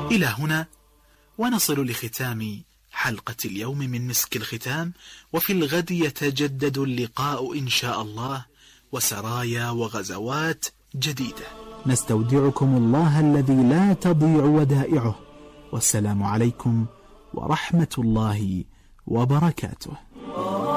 إلى هنا ونصل لختام حلقة اليوم من مسك الختام، وفي الغد يتجدد اللقاء إن شاء الله، وسرايا وغزوات جديدة. نستودعكم الله الذي لا تضيع ودائعه، والسلام عليكم ورحمة الله وبركاته.